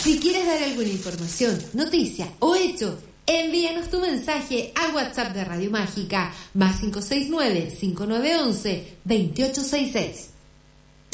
Si quieres dar alguna información, noticia o hecho, envíanos tu mensaje a WhatsApp de Radio Mágica, +569-5911-2866.